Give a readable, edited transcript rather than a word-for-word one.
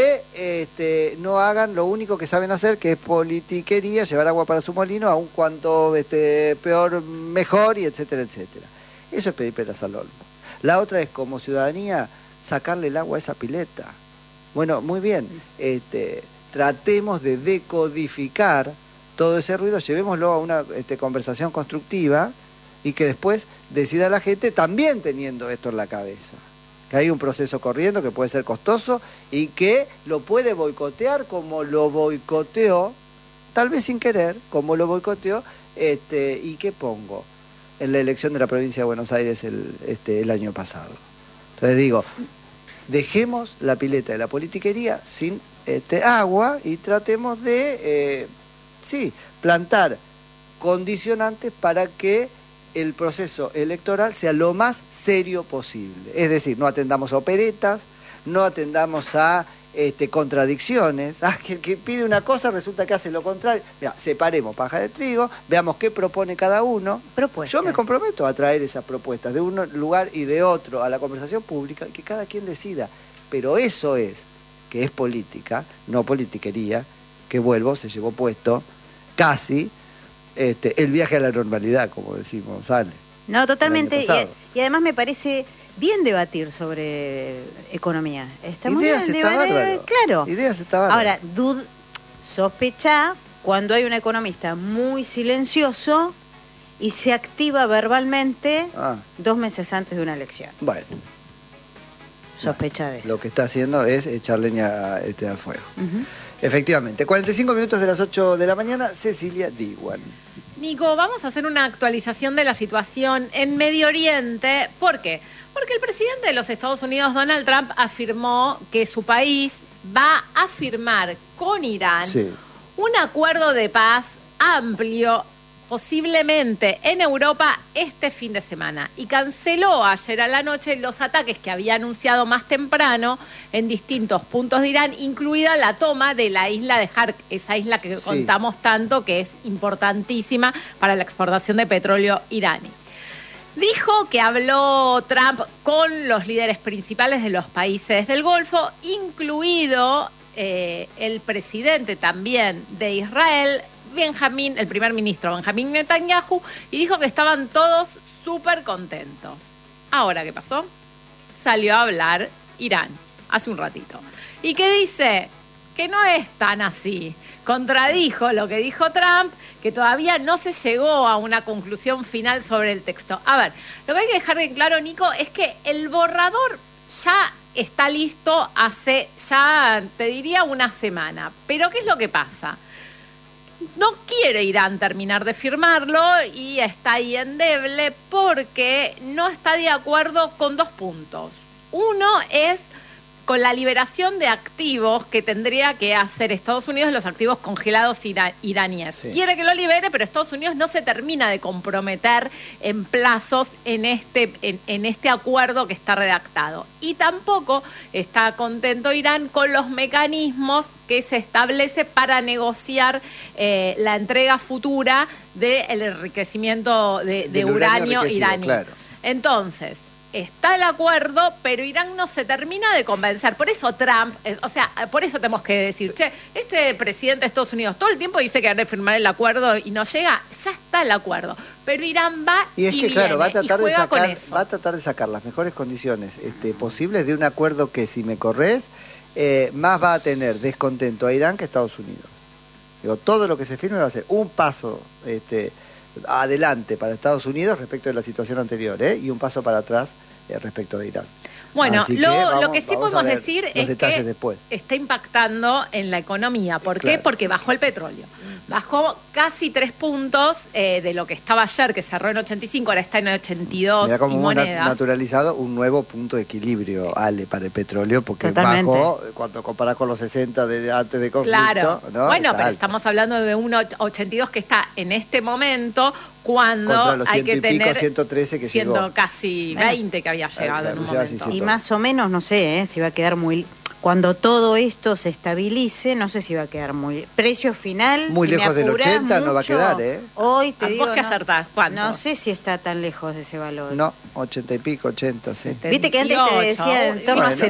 que no hagan lo único que saben hacer, que es politiquería, llevar agua para su molino, aun cuanto peor, mejor, y etcétera, etcétera. Eso es pedir peras al olmo. La otra es, como ciudadanía, sacarle el agua a esa pileta. Bueno, muy bien, tratemos de decodificar todo ese ruido, llevémoslo a una conversación constructiva y que después decida la gente también teniendo esto en la cabeza. Que hay un proceso corriendo que puede ser costoso y que lo puede boicotear como lo boicoteó, tal vez sin querer, como lo boicoteó, ¿y qué pongo? En la elección de la provincia de Buenos Aires el año pasado. Entonces digo, dejemos la pileta de la politiquería sin agua y tratemos de, plantar condicionantes para que el proceso electoral sea lo más serio posible. Es decir, no atendamos a operetas, no atendamos a contradicciones. Que el que pide una cosa resulta que hace lo contrario. Mira, separemos paja de trigo, veamos qué propone cada uno. Propuestas. Yo me comprometo a traer esas propuestas de un lugar y de otro a la conversación pública y que cada quien decida. Pero eso es, que es política, no politiquería, que vuelvo, se llevó puesto casi el viaje a la normalidad, como decimos, sale. No, totalmente. Y además me parece bien debatir sobre economía. Está muy Ideas bien está bárbaro. Claro. Ideas está bárbaro. Ahora, sospecha cuando hay un economista muy silencioso y se activa verbalmente 2 meses antes de una elección. Bueno. Sospecha de eso. Lo que está haciendo es echar leña al fuego. Efectivamente. 45 minutos de las 8 de la mañana, Cecilia Diwan. Nico, vamos a hacer una actualización de la situación en Medio Oriente. ¿Por qué? Porque el presidente de los Estados Unidos, Donald Trump, afirmó que su país va a firmar con Irán un acuerdo de paz amplio, posiblemente en Europa este fin de semana, y canceló ayer a la noche los ataques que había anunciado más temprano en distintos puntos de Irán, incluida la toma de la isla de Hark, esa isla que contamos tanto que es importantísima para la exportación de petróleo iraní. Dijo que habló Trump con los líderes principales de los países del Golfo, incluido el presidente también de Israel, el primer ministro Benjamín Netanyahu, y dijo que estaban todos súper contentos. Ahora, ¿qué pasó? Salió a hablar Irán hace un ratito. ¿Y qué dice? Que no es tan así. Contradijo lo que dijo Trump, que todavía no se llegó a una conclusión final sobre el texto. A ver, lo que hay que dejar bien claro, Nico, es que el borrador ya está listo hace, ya te diría, una semana. Pero ¿qué es lo que pasa? No quiere Irán terminar de firmarlo y está ahí endeble porque no está de acuerdo con 2 puntos. Uno es con la liberación de activos que tendría que hacer Estados Unidos, los activos congelados iraníes. Sí. Quiere que lo libere, pero Estados Unidos no se termina de comprometer en plazos en este acuerdo que está redactado. Y tampoco está contento Irán con los mecanismos que se establece para negociar la entrega futura del enriquecimiento de uranio iraní. Claro. Entonces, está el acuerdo, pero Irán no se termina de convencer. Por eso Trump, por eso tenemos que decir, este presidente de Estados Unidos todo el tiempo dice que va a firmar el acuerdo y no llega, ya está el acuerdo. Pero Irán va y es que, viene, claro, va a tratar de sacar las mejores condiciones posibles de un acuerdo que, si me corres, más va a tener descontento a Irán que a Estados Unidos. Digo, todo lo que se firme va a ser un paso adelante para Estados Unidos respecto de la situación anterior, y un paso para atrás respecto de Irán. Bueno, lo que sí podemos decir es que después está impactando en la economía. ¿Por qué? Porque bajó el petróleo. Bajó casi 3 puntos de lo que estaba ayer, que cerró en 85, ahora está en 82. Mira cómo y monedas. Naturalizado un nuevo punto de equilibrio, Ale, para el petróleo, porque bajó cuando comparás con los 60 de antes de conflicto. Claro, ¿no? Bueno, pero estamos hablando de un 82 que está en este momento, cuando los hay que tener 113 que llegó. Casi 20 que había llegado en un momento. Y más o menos, no sé, si va a quedar muy... Cuando todo esto se estabilice, no sé si va a quedar muy... Precio final... Muy lejos del 80 mucho, no va a quedar, Hoy te digo... ¿Vos qué acertás? ¿Cuánto? No sé si está tan lejos de ese valor. No, 80 y pico, 80, sí. Viste que antes te decía en torno a